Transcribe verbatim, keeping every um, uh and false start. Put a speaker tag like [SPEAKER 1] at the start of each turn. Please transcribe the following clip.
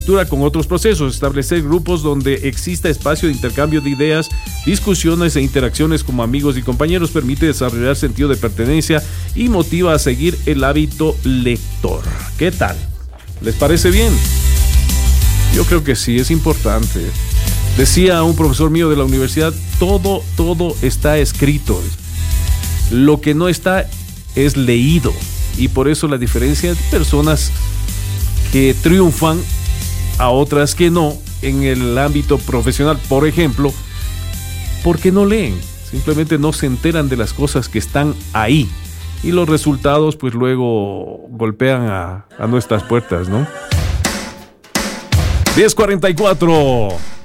[SPEAKER 1] con otros procesos, establecer grupos donde exista espacio de intercambio de ideas, discusiones e interacciones como amigos y compañeros permite desarrollar sentido de pertenencia y motiva a seguir el hábito lector. ¿Qué tal? ¿Les parece bien? Yo creo que sí, es importante. Decía un profesor mío de la universidad, todo, todo está escrito. Lo que no está es leído. Y por eso la diferencia de personas que triunfan a otras que no en el ámbito profesional, por ejemplo, porque no leen, simplemente no se enteran de las cosas que están ahí y los resultados pues luego golpean a, a nuestras puertas, ¿no? diez cuarenta y cuatro